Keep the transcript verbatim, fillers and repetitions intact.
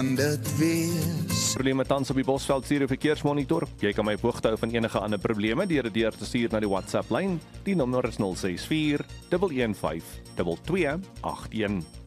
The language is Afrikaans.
dit wees. Probleme tans op die Bosveld stuur verkeersmonitor. Jy kan my op hoogte hou van enige ander probleme deur dit deur te stuur na die WhatsApp lyn. Die nommer is nul ses vier, een een vyf, twee twee agt een.